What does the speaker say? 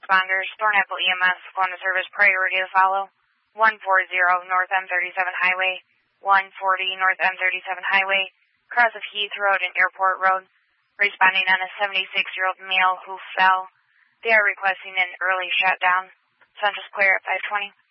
responders, Thornapple EMS, phone to service priority to follow. 140 North M37 Highway, 140 North M37 Highway, cross of Heath Road and Airport Road, responding on a 76-year-old male who fell. They are requesting an early shutdown. Central Square at 520.